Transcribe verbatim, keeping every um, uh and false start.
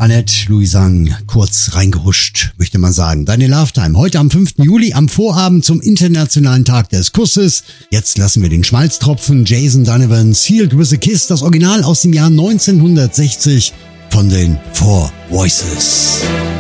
Annette Louisang, kurz reingehuscht, möchte man sagen. Deine Love Time, heute am fünften Juli, am Vorabend zum Internationalen Tag des Kusses. Jetzt lassen wir den Schmalz tropfen. Jason Donovan, Sealed with a Kiss, das Original aus dem Jahr neunzehnhundertsechzig von den Four Voices.